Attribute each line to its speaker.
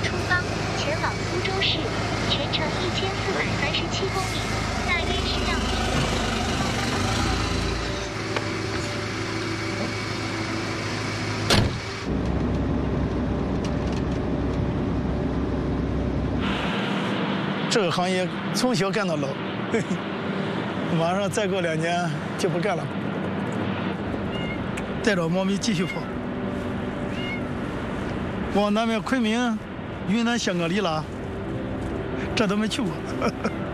Speaker 1: 出发，前往苏州市，全程1437公里，大约需要
Speaker 2: 这个行业从小干到老，马上再过2年就不干了，带着猫咪继续跑，往南面昆明、云南、香格里拉，这都没去过。